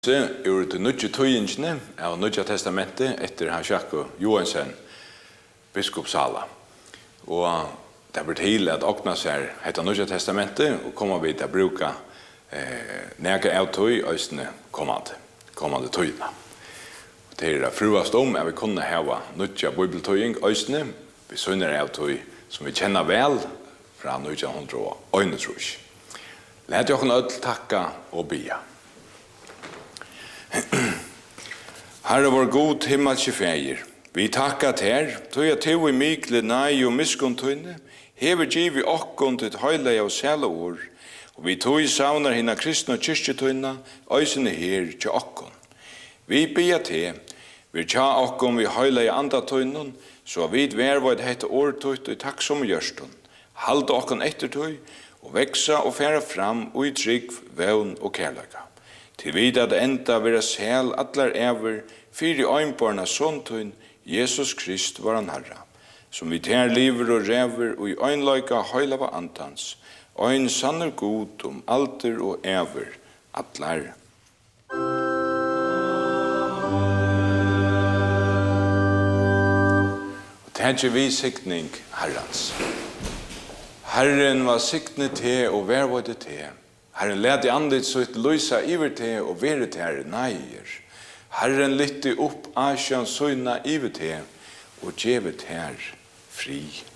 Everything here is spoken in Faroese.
Ur det nødje tøyingene av Nødja testamentet etter Hans-Jakob Johansen, biskop Sala. Og det blir til at åkna seg etter Nødja testamentet, og kommer vi til å bruke nega av tøy østene kommande tøyene. Det er fruast at vi kunne hava Nødja bibeltøying østene, vi sønner av tøy som vi kjenner vel fra Nødja 101. Lät jag kunna tacka och bia. Herre vår god himmelske feir, vi takkar her, tog jeg til i mikle nei og miskuntøyne, hever giv i okkon til høyla og sæla år, og vi tog i savnar hina kristna kyrkjetøyna, øysene her til okkon. Vi bia til, vi tja okkon vi høyla i andatøynen, så vi verva et hette årtøyt og takk som gjørstun, halda okkon ettertøy, og veksa og færa fram og i trygg, vevn og kærleika. Til vid at enda vera sel atlar ever, fyri øynbarna såntøyn, Jesus Krist var han Herra, som vi tær liver og rever og i øynløyka høylava antans, øyn sanner god alter og ever, atlar. Og tenker vi sikning Herrans. Herren var siknet til og vervådet til. Herren led i andet så et løysa iver til og være til neier. Herren lytte opp asjan søyna iver til og gjevet her fri.